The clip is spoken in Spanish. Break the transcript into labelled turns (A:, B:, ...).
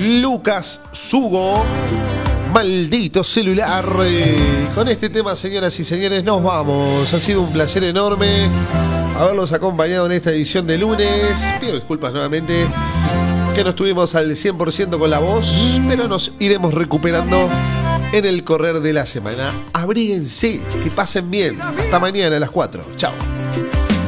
A: Lucas Sugo. Maldito celular. Con este tema, señoras y señores, nos vamos. Ha sido un placer enorme haberlos acompañado en esta edición de lunes. Pido disculpas nuevamente que no estuvimos al 100% con la voz, pero nos iremos recuperando en el correr de la semana. Abríguense, que pasen bien. Hasta mañana a las 4. Chao.